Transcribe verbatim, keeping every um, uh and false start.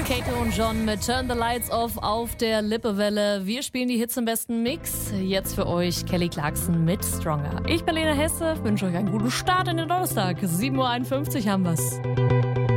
Kato und John mit Turn the Lights Off auf der Lippewelle. Wir spielen die Hits im besten Mix. Jetzt für euch Kelly Clarkson mit Stronger. Ich bin Lena Hesse, wünsche euch einen guten Start in den Donnerstag. sieben Uhr einundfünfzig haben wir's.